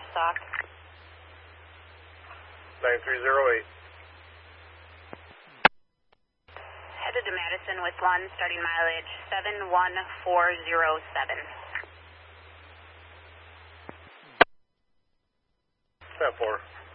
Sock. 9308. Headed to Madison with 1, starting mileage 71407. 10-4.